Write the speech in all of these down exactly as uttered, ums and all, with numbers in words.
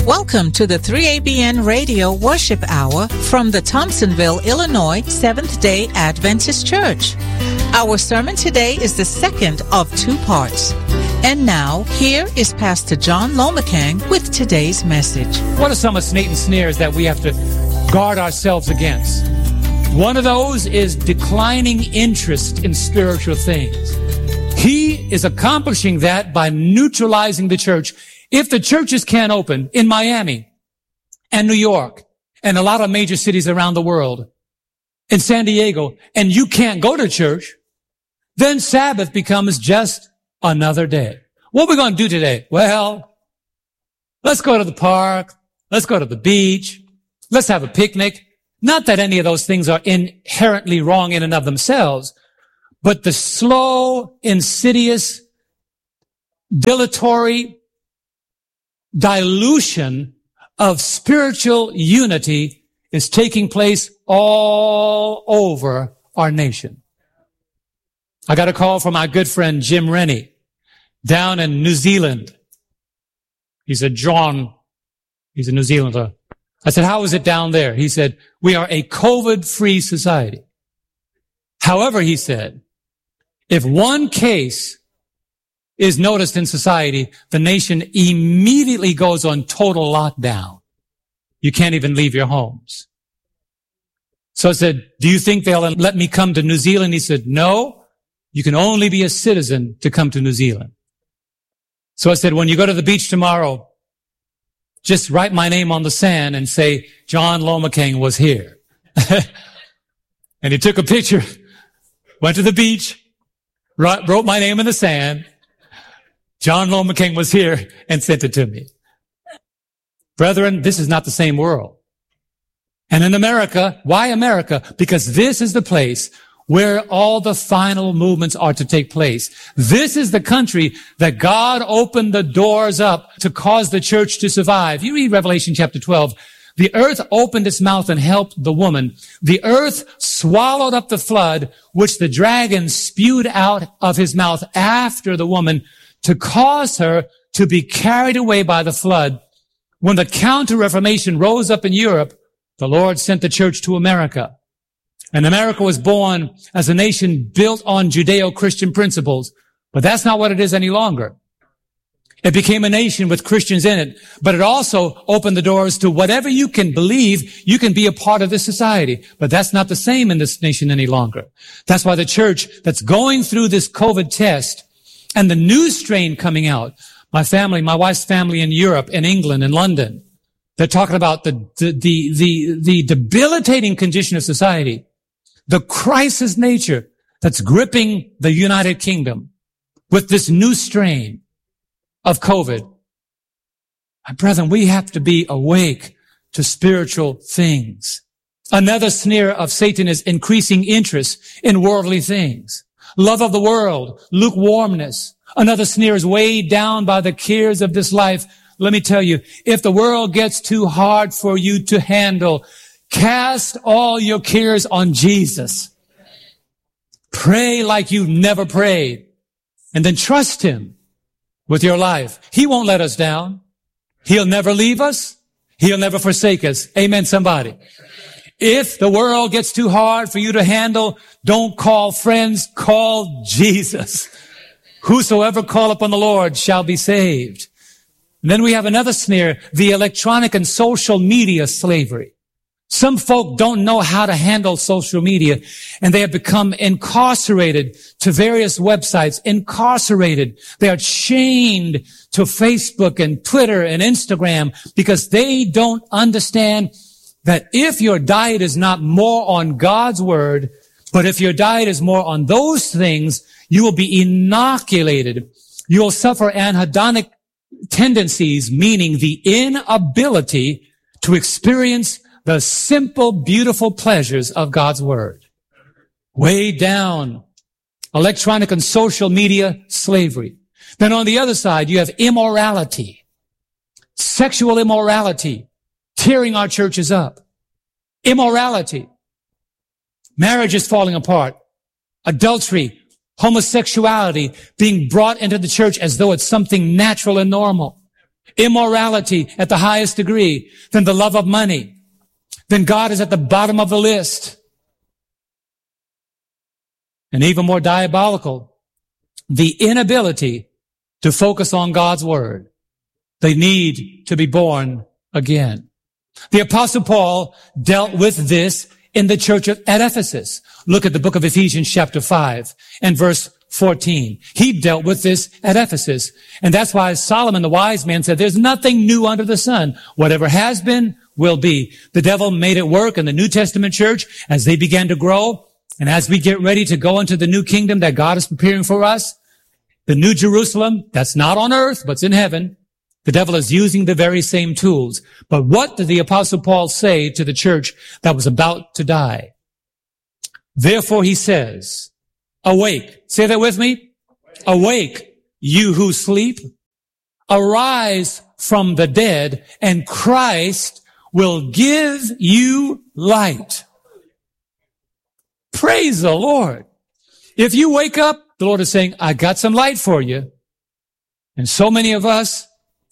Welcome to the three A B N Radio Worship Hour from the Thompsonville, Illinois Seventh-day Adventist Church. Our sermon today is the second of two parts. And now, here is Pastor John Lomacang with today's message. What are some of Satan's snares that we have to guard ourselves against? One of those is declining interest in spiritual things. He is accomplishing that by neutralizing the church. If the churches can't open in Miami and New York and a lot of major cities around the world, in San Diego, and you can't go to church, then Sabbath becomes just another day. What are we going to do today? Well, let's go to the park. Let's go to the beach. Let's have a picnic. Not that any of those things are inherently wrong in and of themselves, but the slow, insidious, dilatory dilution of spiritual unity is taking place all over our nation. I got a call from my good friend Jim Rennie down in New Zealand. He said, John, he's a New Zealander. I said, how is it down there? He said, we are a COVID-free society. However, he said, if one case is noticed in society, the nation immediately goes on total lockdown. You can't even leave your homes. So I said, do you think they'll let me come to New Zealand? He said, no, you can only be a citizen to come to New Zealand. So I said, when you go to the beach tomorrow, just write my name on the sand and say, John Lomacang was here. And he took a picture, went to the beach, wrote my name in the sand, John Lomacang was here, and sent it to me. Brethren, this is not the same world. And in America, why America? Because this is the place where all the final movements are to take place. This is the country that God opened the doors up to cause the church to survive. You read Revelation chapter twelve. The earth opened its mouth and helped the woman. The earth swallowed up the flood, which the dragon spewed out of his mouth after the woman, to cause her to be carried away by the flood. When the Counter-Reformation rose up in Europe, the Lord sent the church to America. And America was born as a nation built on Judeo-Christian principles. But that's not what it is any longer. It became a nation with Christians in it, but it also opened the doors to whatever you can believe, you can be a part of this society. But that's not the same in this nation any longer. That's why the church that's going through this COVID test and the new strain coming out, my family, my wife's family in Europe, in England, in London, they're talking about the, the, the, the, the debilitating condition of society, the crisis nature that's gripping the United Kingdom with this new strain of COVID. My brethren, we have to be awake to spiritual things. Another snare of Satan is increasing interest in worldly things. Love of the world, lukewarmness. Another snare is weighed down by the cares of this life. Let me tell you, if the world gets too hard for you to handle, cast all your cares on Jesus. Pray like you've never prayed. And then trust Him with your life. He won't let us down. He'll never leave us. He'll never forsake us. Amen, somebody. If the world gets too hard for you to handle, don't call friends, call Jesus. Whosoever call upon the Lord shall be saved. And then we have another snare, the electronic and social media slavery. Some folk don't know how to handle social media, and they have become incarcerated to various websites, incarcerated. They are chained to Facebook and Twitter and Instagram because they don't understand that if your diet is not more on God's word, but if your diet is more on those things, you will be inoculated. You will suffer anhedonic tendencies, meaning the inability to experience the simple, beautiful pleasures of God's word. Way down. Electronic and social media slavery. Then on the other side, you have immorality. Sexual immorality. Tearing our churches up. Immorality. Marriage is falling apart. Adultery. Homosexuality being brought into the church as though it's something natural and normal. immorality at the highest degree, then the love of money, then God is at the bottom of the list. And even more diabolical, the inability to focus on God's word. They need to be born again. The Apostle Paul dealt with this in the church at Ephesus. Look at the book of Ephesians chapter five and verse fourteen. He dealt with this at Ephesus. And that's why Solomon, the wise man, said, there's nothing new under the sun. Whatever has been, will be. The devil made it work in the New Testament church as they began to grow. And as we get ready to go into the new kingdom that God is preparing for us, the new Jerusalem, that's not on earth, but it's in heaven, the devil is using the very same tools. But what did the Apostle Paul say to the church that was about to die? Therefore he says, awake. Say that with me. Awake, you who sleep. Arise from the dead, and Christ will give you light. Praise the Lord. If you wake up, the Lord is saying, I got some light for you. And so many of us,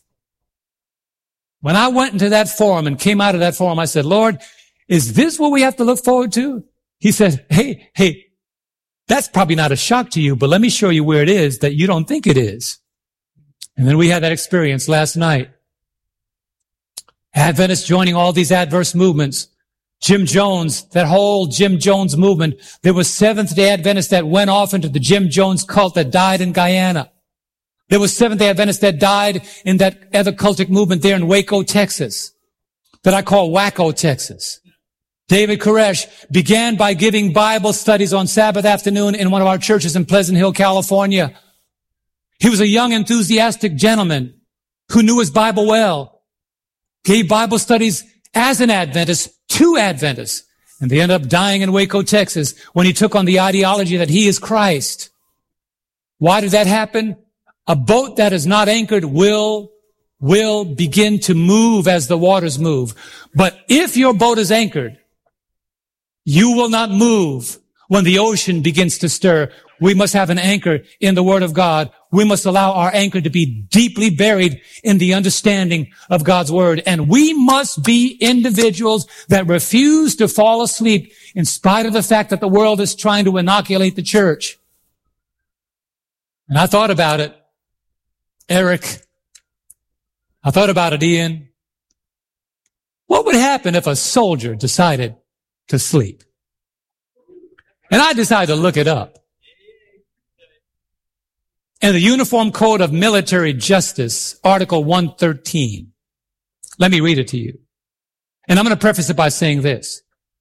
when I went into that forum and came out of that forum, I said, Lord, is this what we have to look forward to? He said, hey, hey, that's probably not a shock to you, but let me show you where it is that you don't think it is. And then we had that experience last night. Adventists joining all these adverse movements. Jim Jones, that whole Jim Jones movement. There was Seventh-day Adventists that went off into the Jim Jones cult that died in Guyana. There was Seventh-day Adventists that died in that other cultic movement there in Waco, Texas, that I call Waco, Texas. David Koresh began by giving Bible studies on Sabbath afternoon in one of our churches in Pleasant Hill, California. He was a young, enthusiastic gentleman who knew his Bible well, gave Bible studies as an Adventist to Adventists, and they ended up dying in Waco, Texas, when he took on the ideology that he is Christ. Why did that happen? A boat that is not anchored will, will begin to move as the waters move. But if your boat is anchored, you will not move when the ocean begins to stir. We must have an anchor in the Word of God. We must allow our anchor to be deeply buried in the understanding of God's Word. And we must be individuals that refuse to fall asleep in spite of the fact that the world is trying to inoculate the church. And I thought about it, Eric. I thought about it, Ian. What would happen if a soldier decided to sleep? And I decided to look it up. In the Uniform Code of Military Justice, Article one thirteen. Let me read it to you. And I'm going to preface it by saying this.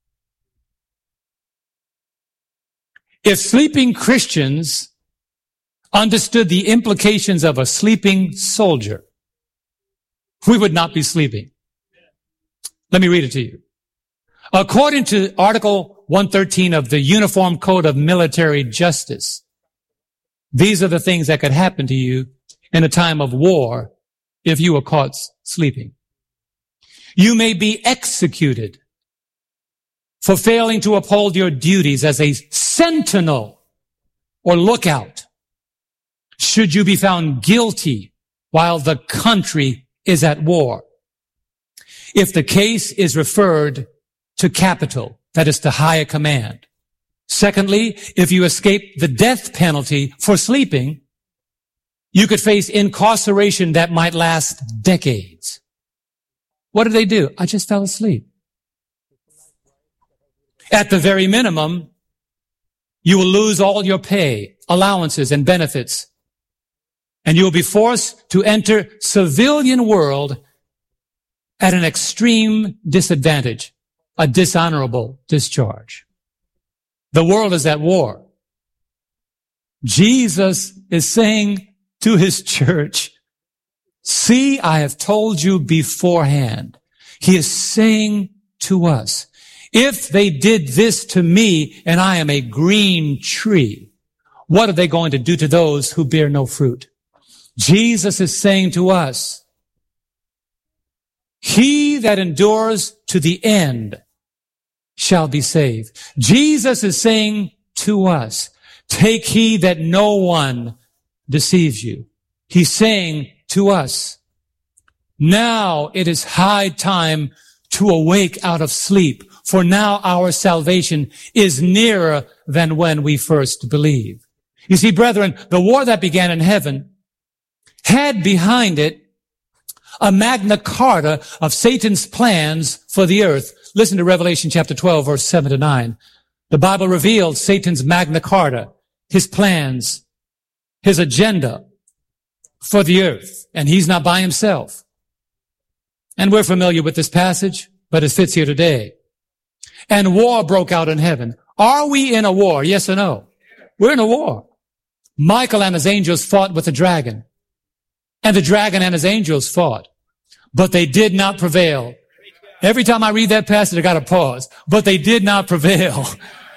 If sleeping Christians understood the implications of a sleeping soldier, we would not be sleeping. Let me read it to you. According to Article one thirteen of the Uniform Code of Military Justice, these are the things that could happen to you in a time of war if you were caught sleeping. You may be executed for failing to uphold your duties as a sentinel or lookout, should you be found guilty while the country is at war. If the case is referred to capital, that is to higher command. Secondly, if you escape the death penalty for sleeping, you could face incarceration that might last decades. What did they do? I just fell asleep. At the very minimum, you will lose all your pay, allowances, and benefits, and you will be forced to enter civilian world at an extreme disadvantage, a dishonorable discharge. The world is at war. Jesus is saying to his church, see, I have told you beforehand. He is saying to us, if they did this to me and I am a green tree, what are they going to do to those who bear no fruit? Jesus is saying to us, he that endures to the end shall be saved. Jesus is saying to us, take heed that no one deceives you. He's saying to us, Now it is high time to awake out of sleep, for now our salvation is nearer than when we first believed. You see, brethren, the war that began in heaven had behind it a Magna Carta of Satan's plans for the earth. Listen to Revelation chapter twelve, verse seven to nine. The Bible reveals Satan's Magna Carta, his plans, his agenda for the earth. And he's not by himself. And we're familiar with this passage, but it fits here today. And war broke out in heaven. Are we in a war? Yes or no? We're in a war. Michael and his angels fought with the dragon. And the dragon and his angels fought. But they did not prevail. Every time I read that passage, I got to pause. But they did not prevail.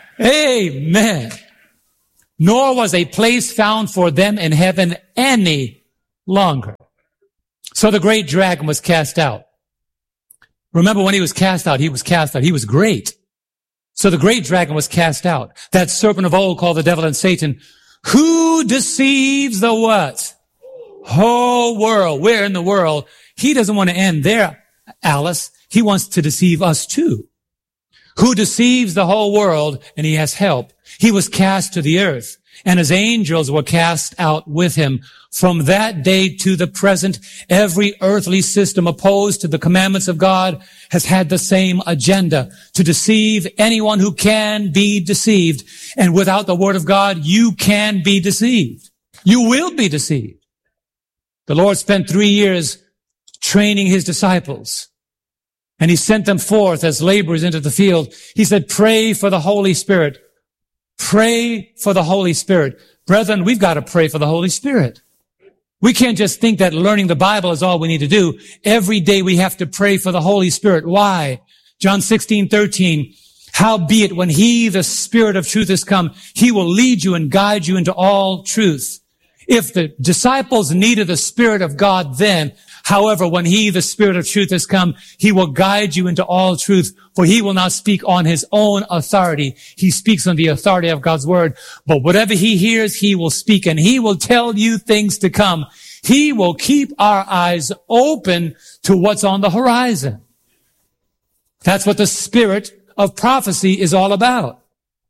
Amen. Nor was a place found for them in heaven any longer. So the great dragon was cast out. Remember, when he was cast out, he was cast out. He was great. So the great dragon was cast out. That serpent of old called the devil and Satan, who deceives the what? Whole world. We're in the world. He doesn't want to end there, Alice. He wants to deceive us too. Who deceives the whole world, and he has help. He was cast to the earth, and his angels were cast out with him. From that day to the present, every earthly system opposed to the commandments of God has had the same agenda, to deceive anyone who can be deceived. And without the word of God, you can be deceived. You will be deceived. The Lord spent three years training his disciples, and he sent them forth as laborers into the field. He said, pray for the Holy Spirit. Pray for the Holy Spirit. Brethren, we've got to pray for the Holy Spirit. We can't just think that learning the Bible is all we need to do. Every day we have to pray for the Holy Spirit. Why? John sixteen thirteen. Howbeit, when he, the Spirit of truth, is come, he will lead you and guide you into all truth. If the disciples needed the Spirit of God then, however, when he, the Spirit of truth, has come, he will guide you into all truth, for he will not speak on his own authority. He speaks on the authority of God's word. But whatever he hears, he will speak, and he will tell you things to come. He will keep our eyes open to what's on the horizon. That's what the spirit of prophecy is all about.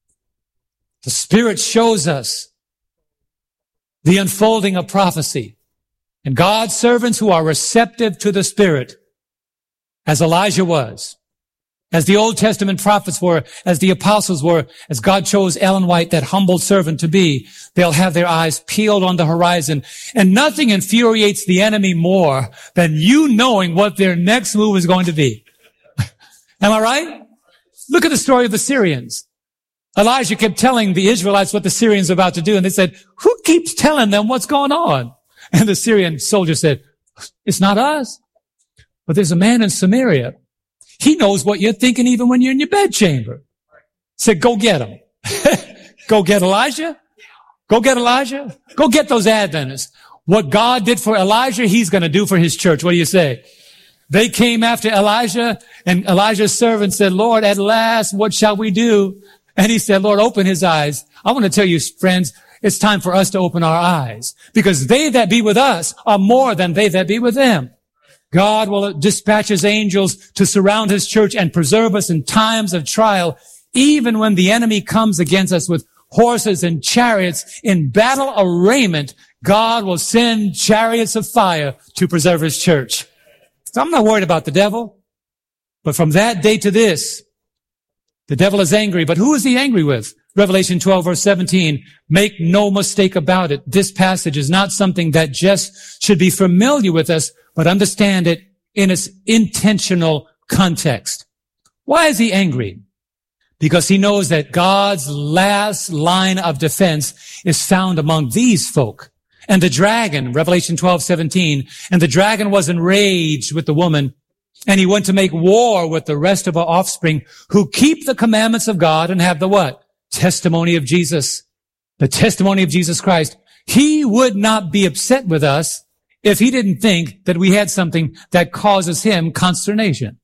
The Spirit shows us the unfolding of prophecy. And God's servants who are receptive to the Spirit, as Elijah was, as the Old Testament prophets were, as the apostles were, as God chose Ellen White, that humble servant, to be, they'll have their eyes peeled on the horizon. And nothing infuriates the enemy more than you knowing what their next move is going to be. Am I right? Look at the story of the Syrians. Elijah kept telling the Israelites what the Syrians were about to do, and they said, who keeps telling them what's going on? And the Syrian soldier said, it's not us, but there's a man in Samaria. He knows what you're thinking even when you're in your bedchamber. Said, go get him. Go get Elijah. Go get Elijah. Go get those Adventists. What God did for Elijah, he's going to do for his church. What do you say? They came after Elijah, and Elijah's servant said, Lord, at last, what shall we do? And he said, Lord, open his eyes. I want to tell you, friends, it's time for us to open our eyes, because they that be with us are more than they that be with them. God will dispatch his angels to surround his church and preserve us in times of trial, even when the enemy comes against us with horses and chariots in battle arrayment. God will send chariots of fire to preserve his church. So I'm not worried about the devil. But from that day to this, the devil is angry. But who is he angry with? Revelation twelve, verse seventeen. Make no mistake about it. This passage is not something that just should be familiar with us, but understand it in its intentional context. Why is he angry? Because he knows that God's last line of defense is found among these folk. And the dragon, Revelation twelve, seventeen, and the dragon was enraged with the woman, and he went to make war with the rest of her offspring who keep the commandments of God and have the what? Testimony of Jesus. The testimony of Jesus Christ. He would not be upset with us if he didn't think that we had something that causes him consternation.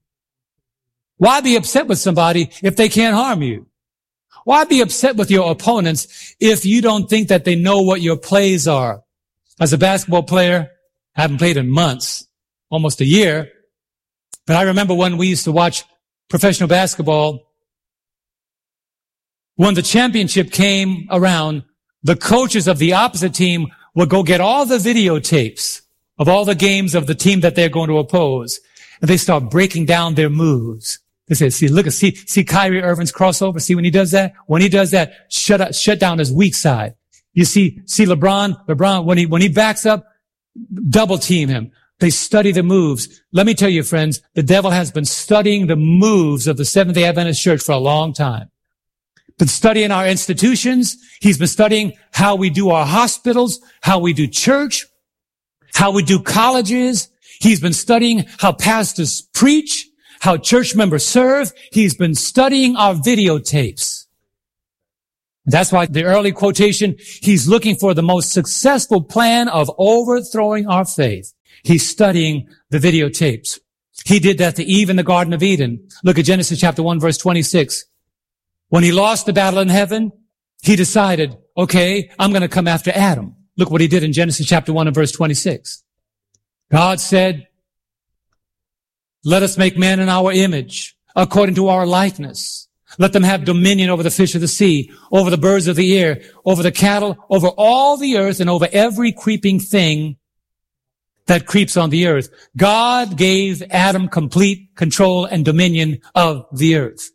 Why be upset with somebody if they can't harm you? Why be upset with your opponents if you don't think that they know what your plays are? As a basketball player, I haven't played in months. almost a year. But I remember when we used to watch professional basketball, when the championship came around, the coaches of the opposite team would go get all the videotapes of all the games of the team that they're going to oppose. And they start breaking down their moves. They say, see, look, see, see Kyrie Irving's crossover. See when he does that? When he does that, shut up, shut down his weak side. You see, see LeBron, LeBron, when he, when he backs up, double team him. They study the moves. Let me tell you, friends, the devil has been studying the moves of the Seventh-day Adventist Church for a long time. Been studying our institutions. He's been studying how we do our hospitals, how we do church, how we do colleges. He's been studying how pastors preach, how church members serve. He's been studying our videotapes. That's why the early quotation, he's looking for the most successful plan of overthrowing our faith. He's studying the videotapes. He did that to Eve in the Garden of Eden. Look at Genesis chapter one, verse twenty-six. When he lost the battle in heaven, he decided, okay, I'm going to come after Adam. Look what he did in Genesis chapter one and verse twenty-six. God said, let us make man in our image, according to our likeness. Let them have dominion over the fish of the sea, over the birds of the air, over the cattle, over all the earth, and over every creeping thing that creeps on the earth. God gave Adam complete control and dominion of the earth.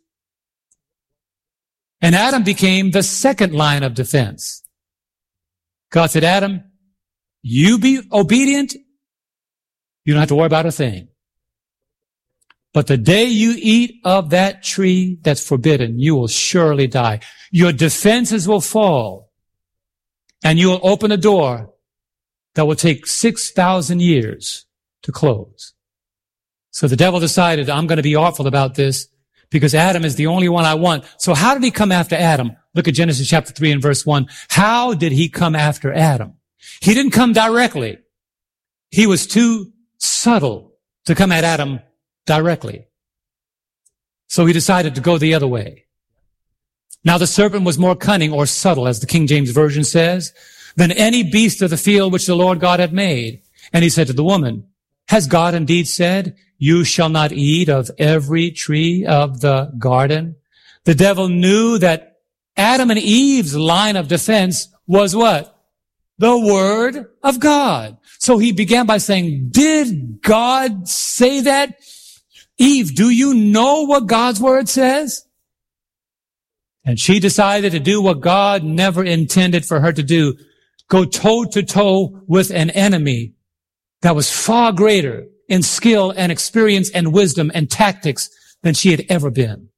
And Adam became the second line of defense. God said, Adam, you be obedient. You don't have to worry about a thing. But the day you eat of that tree that's forbidden, you will surely die. Your defenses will fall, and you will open a door that will take six thousand years to close. So the devil decided, I'm going to be awful about this because Adam is the only one I want. So how did he come after Adam? Look at Genesis chapter three and verse one. How did he come after Adam? He didn't come directly. He was too subtle to come at Adam directly. So he decided to go the other way. Now the serpent was more cunning or subtle, as the King James Version says, than any beast of the field which the Lord God had made. And he said to the woman, has God indeed said, you shall not eat of every tree of the garden? The devil knew that Adam and Eve's line of defense was what? The word of God. So he began by saying, did God say that? Eve, do you know what God's word says? And she decided to do what God never intended for her to do. Go toe to toe with an enemy that was far greater in skill and experience and wisdom and tactics than she had ever been.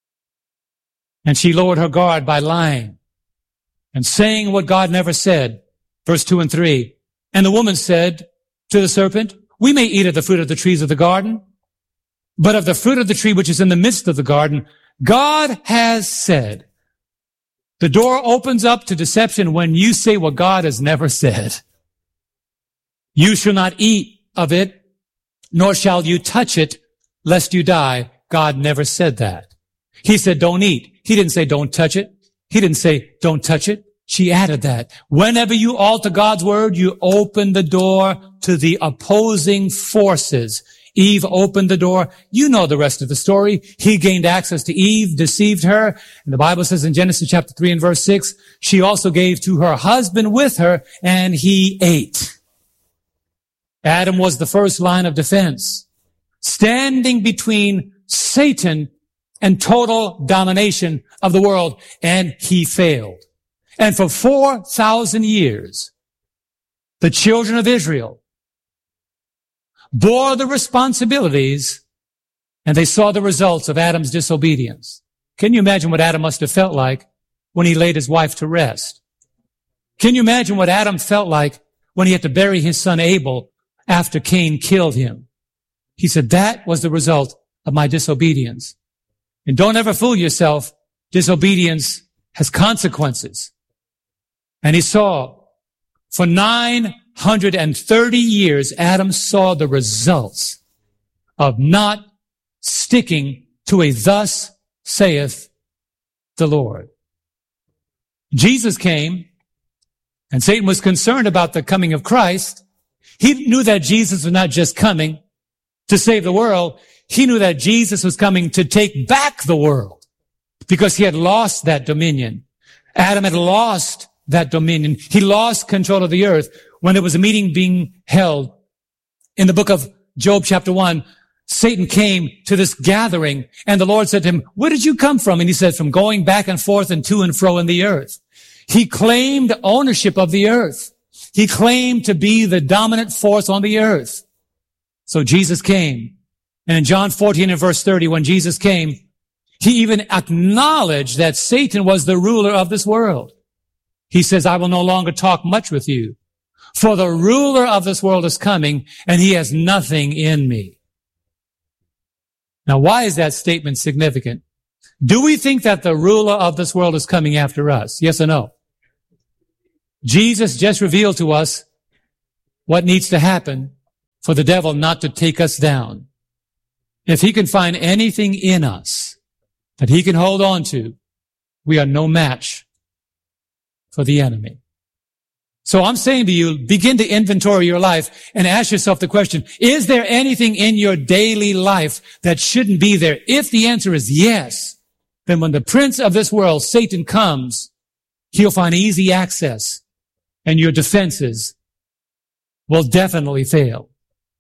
And she lowered her guard by lying and saying what God never said. Verse two and three. And the woman said to the serpent, we may eat of the fruit of the trees of the garden, but of the fruit of the tree which is in the midst of the garden, God has said. The door opens up to deception when you say what God has never said. You shall not eat of it, nor shall you touch it, lest you die. God never said that. He said, don't eat. He didn't say, don't touch it. He didn't say, don't touch it. She added that. Whenever you alter God's word, you open the door to the opposing forces. Eve opened the door. You know the rest of the story. He gained access to Eve, deceived her. And the Bible says in Genesis chapter three and verse six, she also gave to her husband with her, and he ate. Adam was the first line of defense, standing between Satan and total domination of the world, and he failed. And for four thousand years, the children of Israel bore the responsibilities, and they saw the results of Adam's disobedience. Can you imagine what Adam must have felt like when he laid his wife to rest? Can you imagine what Adam felt like when he had to bury his son Abel after Cain killed him? He said, that was the result of my disobedience. And don't ever fool yourself. Disobedience has consequences. And he saw for nine hundred thirty years, Adam saw the results of not sticking to a thus saith the Lord. Jesus came, and Satan was concerned about the coming of Christ. He knew that Jesus was not just coming, to save the world. He knew that Jesus was coming to take back the world because he had lost that dominion. Adam had lost that dominion. He lost control of the earth. When there was a meeting being held in the book of Job chapter one, Satan came to this gathering and the Lord said to him, where did you come from? And he said, from going back and forth and to and fro in the earth. He claimed ownership of the earth. He claimed to be the dominant force on the earth. So Jesus came. And in John fourteen and verse thirty, when Jesus came, he even acknowledged that Satan was the ruler of this world. He says, I will no longer talk much with you, for the ruler of this world is coming, and he has nothing in me. Now, why is that statement significant? Do we think that the ruler of this world is coming after us? Yes or no? Jesus just revealed to us what needs to happen for the devil not to take us down. If he can find anything in us that he can hold on to, we are no match for the enemy. So I'm saying to you, begin to inventory your life and ask yourself the question, is there anything in your daily life that shouldn't be there? If the answer is yes, then when the prince of this world, Satan, comes, he'll find easy access and your defenses will definitely fail.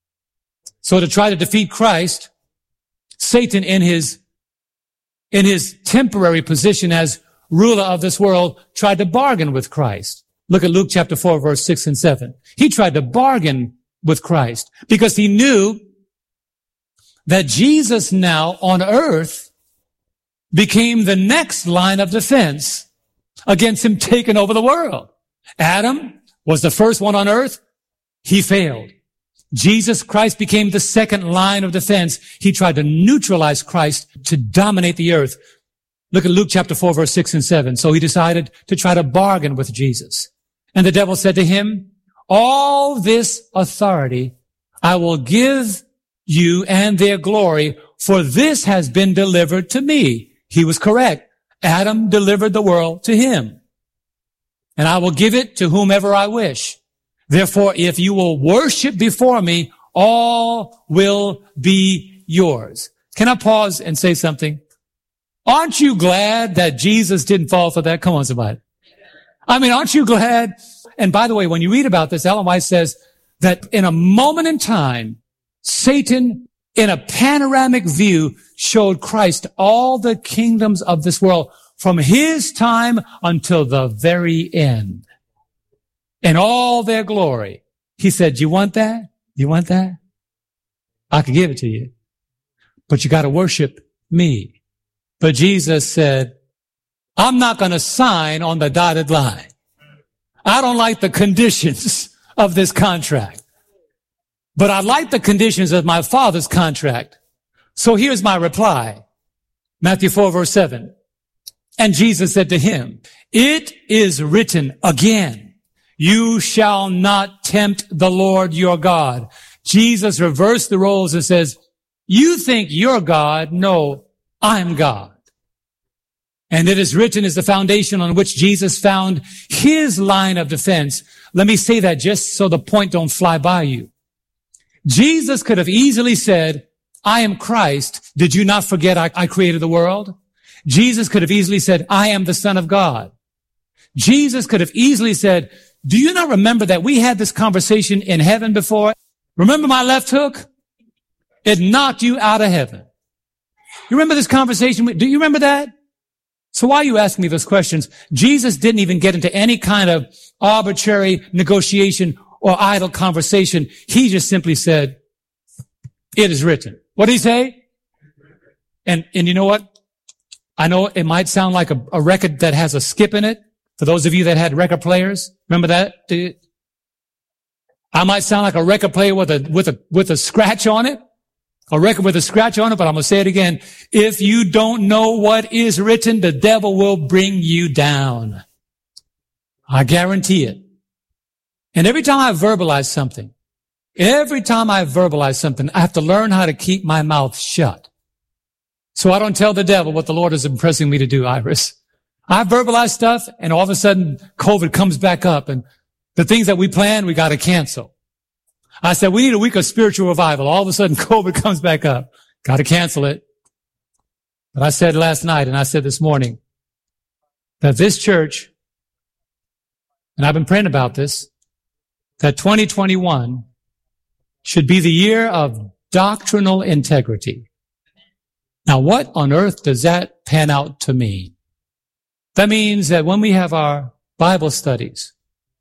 So to try to defeat Christ, Satan in his, in his temporary position as ruler of this world tried to bargain with Christ. Look at Luke chapter four, verse six and seven. He tried to bargain with Christ because he knew that Jesus now on earth became the next line of defense against him taking over the world. Adam was the first one on earth. He failed. Jesus Christ became the second line of defense. He tried to neutralize Christ to dominate the earth. Look at Luke chapter four, verse six and seven. So he decided to try to bargain with Jesus. And the devil said to him, all this authority I will give you and their glory, for this has been delivered to me. He was correct. Adam delivered the world to him. And I will give it to whomever I wish. Therefore, if you will worship before me, all will be yours. Can I pause and say something? Aren't you glad that Jesus didn't fall for that? Come on, somebody. I mean, aren't you glad? And by the way, when you read about this, Ellen White says that in a moment in time, Satan, in a panoramic view, showed Christ all the kingdoms of this world from his time until the very end. In all their glory. He said, you want that? You want that? I can give it to you. But you got to worship me. But Jesus said, I'm not going to sign on the dotted line. I don't like the conditions of this contract. But I like the conditions of my Father's contract. So here's my reply. Matthew four, verse seven. And Jesus said to him, it is written again, you shall not tempt the Lord your God. Jesus reversed the roles and says, you think you're God? No, I'm God. And it is written is the foundation on which Jesus found his line of defense. Let me say that just so the point don't fly by you. Jesus could have easily said, I am Christ. Did you not forget I, I created the world? Jesus could have easily said, I am the Son of God. Jesus could have easily said, do you not remember that we had this conversation in heaven before? Remember my left hook? It knocked you out of heaven. You remember this conversation? Do you remember that? So why are you asking me those questions? Jesus didn't even get into any kind of arbitrary negotiation or idle conversation. He just simply said, it is written. What did he say? And, and you know what? I know it might sound like a, a record that has a skip in it. For those of you that had record players, remember that? I might sound like a record player with a, with a, with a scratch on it. A record with a scratch on it, but I'm going to say it again. If you don't know what is written, the devil will bring you down. I guarantee it. And every time I verbalize something, every time I verbalize something, I have to learn how to keep my mouth shut. So I don't tell the devil what the Lord is impressing me to do, Iris. I verbalize stuff, and all of a sudden, COVID comes back up, and the things that we planned, we got to cancel. I said, we need a week of spiritual revival. All of a sudden, COVID comes back up. Got to cancel it. But I said last night, and I said this morning, that this church, and I've been praying about this, that twenty twenty-one should be the year of doctrinal integrity. Now, what on earth does that pan out to mean? That means that when we have our Bible studies,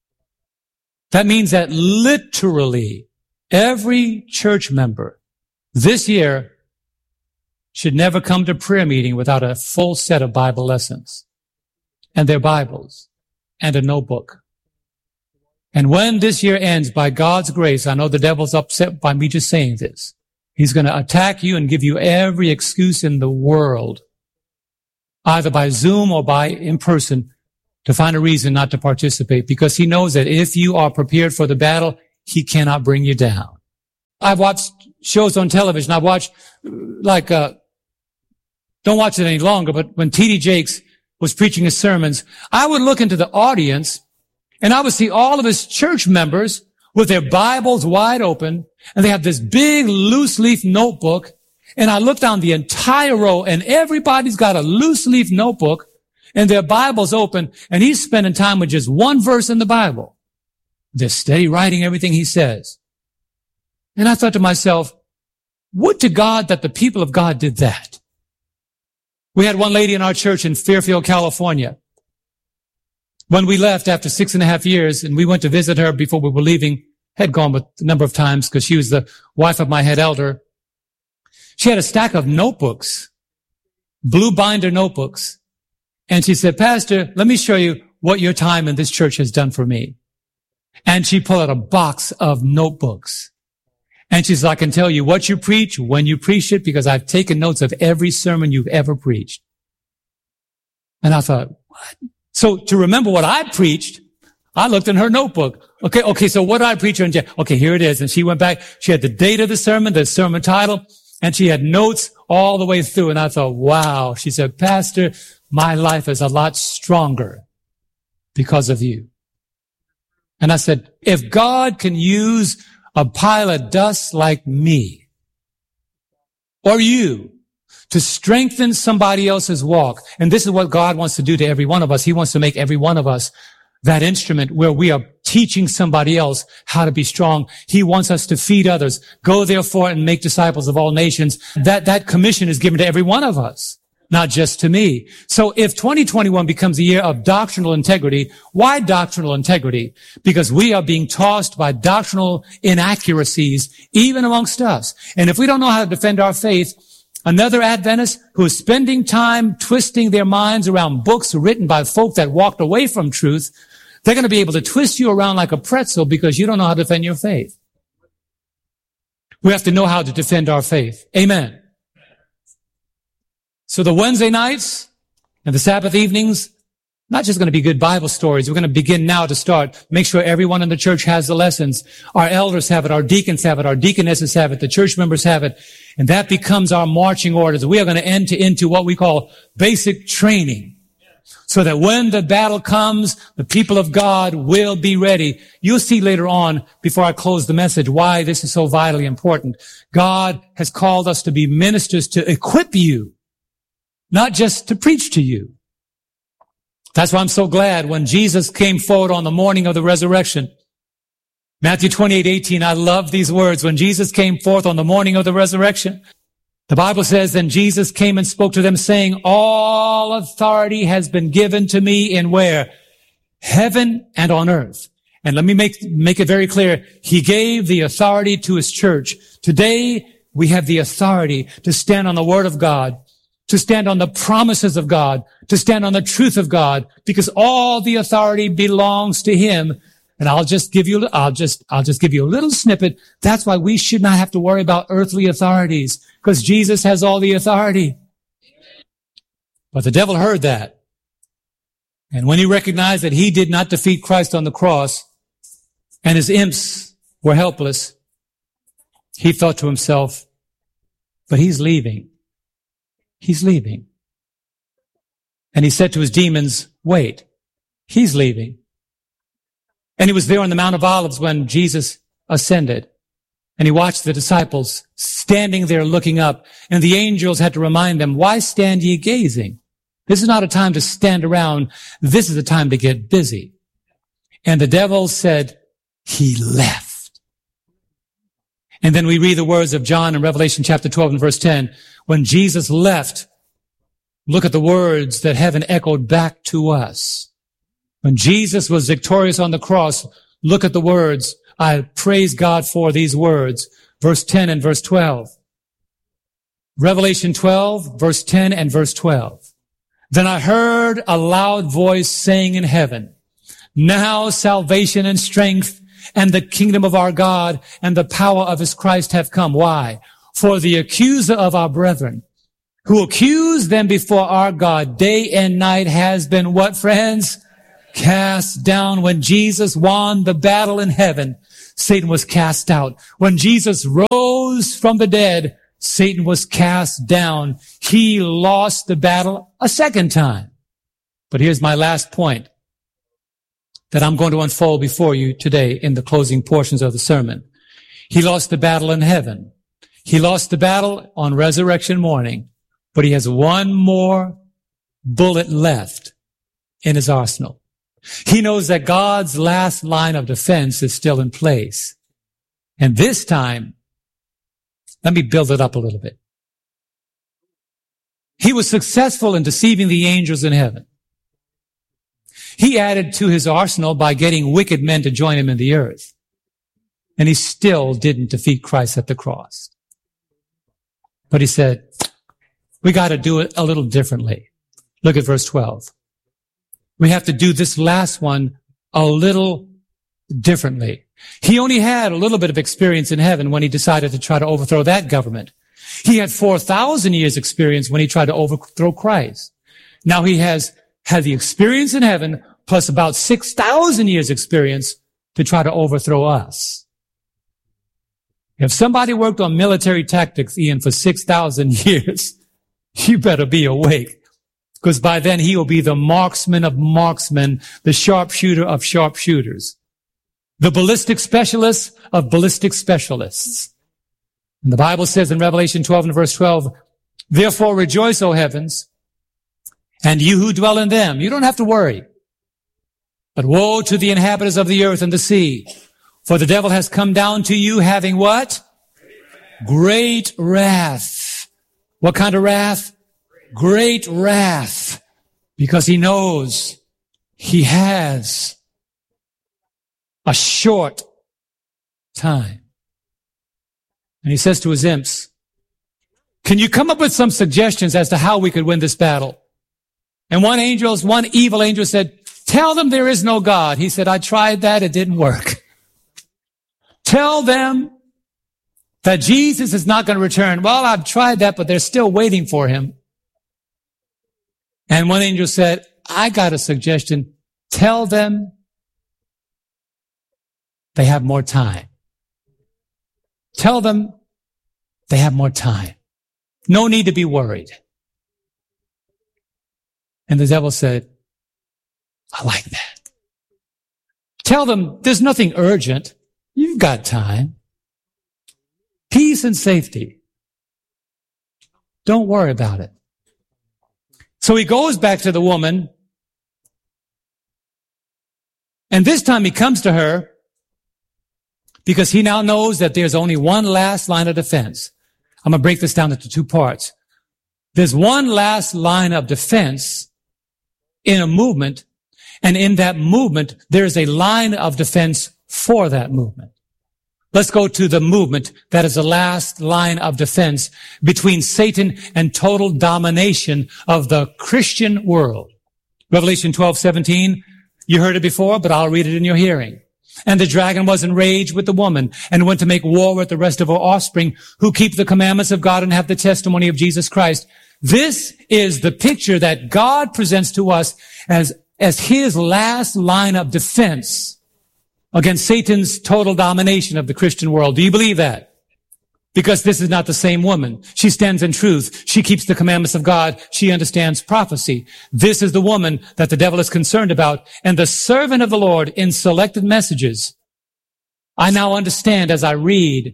that means that literally every church member this year should never come to prayer meeting without a full set of Bible lessons and their Bibles and a notebook. And when this year ends, by God's grace, I know the devil's upset by me just saying this. He's going to attack you and give you every excuse in the world, either by Zoom or by in person, to find a reason not to participate, because he knows that if you are prepared for the battle, he cannot bring you down. I've watched shows on television. I've watched, like, uh, don't watch it any longer, but when T D Jakes was preaching his sermons, I would look into the audience and I would see all of his church members with their Bibles wide open, and they have this big loose leaf notebook. And I look down the entire row, and everybody's got a loose leaf notebook and their Bible's open, and he's spending time with just one verse in the Bible. They're steady writing everything he says. And I thought to myself, would to God that the people of God did that. We had one lady in our church in Fairfield, California. When we left after six and a half years, and we went to visit her before we were leaving, had gone a number of times because she was the wife of my head elder. She had a stack of notebooks, blue binder notebooks. And she said, Pastor, let me show you what your time in this church has done for me. And she pulled out a box of notebooks. And she said, I can tell you what you preach, when you preach it, because I've taken notes of every sermon you've ever preached. And I thought, what? So to remember what I preached, I looked in her notebook. Okay, okay, so what did I preach on? Okay, here it is. And she went back. She had the date of the sermon, the sermon title, and she had notes all the way through. And I thought, wow. She said, Pastor, my life is a lot stronger because of you. And I said, if God can use a pile of dust like me or you to strengthen somebody else's walk, and this is what God wants to do to every one of us. He wants to make every one of us that instrument where we are teaching somebody else how to be strong. He wants us to feed others. Go therefore and make disciples of all nations. That, that commission is given to every one of us, not just to me. So if twenty twenty-one becomes a year of doctrinal integrity, why doctrinal integrity? Because we are being tossed by doctrinal inaccuracies, even amongst us. And if we don't know how to defend our faith, another Adventist who is spending time twisting their minds around books written by folk that walked away from truth, they're going to be able to twist you around like a pretzel because you don't know how to defend your faith. We have to know how to defend our faith. Amen. So the Wednesday nights and the Sabbath evenings, not just going to be good Bible stories. We're going to begin now to start. Make sure everyone in the church has the lessons. Our elders have it. Our deacons have it. Our deaconesses have it. The church members have it. And that becomes our marching orders. We are going to enter into what we call basic training so that when the battle comes, the people of God will be ready. You'll see later on, before I close the message, why this is so vitally important. God has called us to be ministers to equip you, not just to preach to you. That's why I'm so glad when Jesus came forward on the morning of the resurrection. Matthew twenty-eight eighteen, I love these words. When Jesus came forth on the morning of the resurrection, the Bible says, then Jesus came and spoke to them saying, all authority has been given to me in where? Heaven and on earth. And let me make, make it very clear. He gave the authority to his church. Today, we have the authority to stand on the word of God, to stand on the promises of God, to stand on the truth of God, because all the authority belongs to him. And I'll just give you, I'll just, I'll just give you a little snippet. That's why we should not have to worry about earthly authorities, because Jesus has all the authority. But the devil heard that. And when he recognized that he did not defeat Christ on the cross and his imps were helpless, he thought to himself, but he's leaving. He's leaving. And he said to his demons, wait, he's leaving. And he was there on the Mount of Olives when Jesus ascended. And he watched the disciples standing there looking up, and the angels had to remind them, why stand ye gazing? This is not a time to stand around. This is a time to get busy. And the devil said, he left. And then we read the words of John in Revelation chapter twelve and verse ten. When Jesus left, look at the words that heaven echoed back to us. When Jesus was victorious on the cross, look at the words. I praise God for these words. Verse ten and verse twelve. Revelation twelve, verse ten and verse twelve. Then I heard a loud voice saying in heaven, now salvation and strength and the kingdom of our God and the power of his Christ have come. Why? For the accuser of our brethren, who accused them before our God day and night, has been what, friends? Cast down. When Jesus won the battle in heaven, Satan was cast out. When Jesus rose from the dead, Satan was cast down. He lost the battle a second time. But here's my last point that I'm going to unfold before you today in the closing portions of the sermon. He lost the battle in heaven. He lost the battle on resurrection morning, but he has one more bullet left in his arsenal. He knows that God's last line of defense is still in place. And this time, let me build it up a little bit. He was successful in deceiving the angels in heaven. He added to his arsenal by getting wicked men to join him in the earth. And he still didn't defeat Christ at the cross. But he said, we got to do it a little differently. Look at verse twelve. We have to do this last one a little differently. He only had a little bit of experience in heaven when he decided to try to overthrow that government. He had four thousand years experience when he tried to overthrow Christ. Now he has had the experience in heaven plus about six thousand years experience to try to overthrow us. If somebody worked on military tactics, Ian, for six thousand years, you better be awake. Because by then he will be the marksman of marksmen, the sharpshooter of sharpshooters, the ballistic specialist of ballistic specialists. And the Bible says in Revelation twelve and verse twelve, therefore rejoice, O heavens, and you who dwell in them. You don't have to worry. But woe to the inhabitants of the earth and the sea, for the devil has come down to you having what? Great wrath. What kind of wrath? Great wrath, because he knows he has a short time. And he says to his imps, can you come up with some suggestions as to how we could win this battle? And one angel, one evil angel said, tell them there is no God. He said, I tried that. It didn't work. Tell them that Jesus is not going to return. Well, I've tried that, but they're still waiting for him. And one angel said, I got a suggestion. Tell them they have more time. Tell them they have more time. No need to be worried. And the devil said, I like that. Tell them there's nothing urgent. You've got time. Peace and safety. Don't worry about it. So he goes back to the woman, and this time he comes to her because he now knows that there's only one last line of defense. I'm going to break this down into two parts. There's one last line of defense in a movement, and in that movement, there's a line of defense for that movement. Let's go to the movement that is the last line of defense between Satan and total domination of the Christian world. Revelation twelve seventeen, you heard it before, but I'll read it in your hearing. And the dragon was enraged with the woman and went to make war with the rest of her offspring who keep the commandments of God and have the testimony of Jesus Christ. This is the picture that God presents to us as, as his last line of defense against Satan's total domination of the Christian world. Do you believe that? Because this is not the same woman. She stands in truth. She keeps the commandments of God. She understands prophecy. This is the woman that the devil is concerned about. And the servant of the Lord in selected messages, I now understand as I read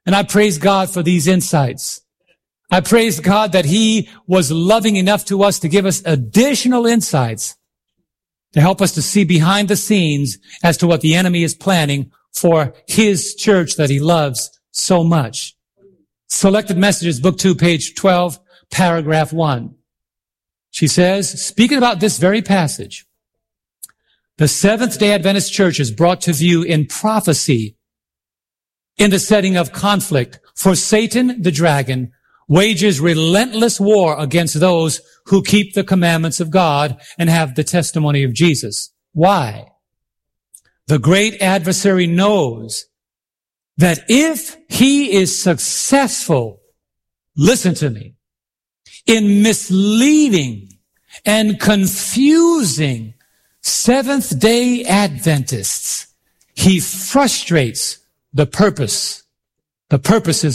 And I praise God for these insights. I praise God that he was loving enough to us to give us additional insights to help us to see behind the scenes as to what the enemy is planning for his church that he loves so much. Selected Messages, Book two, page twelve, paragraph one. She says, speaking about this very passage, the Seventh-day Adventist Church is brought to view in prophecy in the setting of conflict, for Satan, the dragon, wages relentless war against those who keep the commandments of God and have the testimony of Jesus. Why? The great adversary knows that if he is successful, listen to me, in misleading and confusing Seventh-day Adventists, he frustrates the purpose, the purposes